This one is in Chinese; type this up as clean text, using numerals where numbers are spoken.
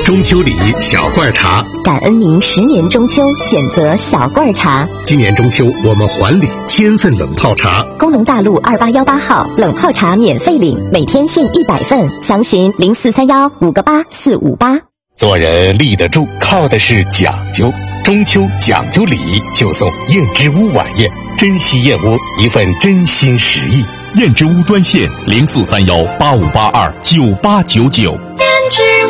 中秋礼小罐茶， 感恩您10年中秋选择小罐茶。 今年中秋我们还礼1000份冷泡茶。 工农大路2818号冷泡茶免费领，每天限100份，详询0431-58458。 做人立得住，靠的是讲究。中秋讲究礼，就送燕之屋晚宴，珍惜燕窝，一份真心实意。 燕之屋专线0431-8582-9899。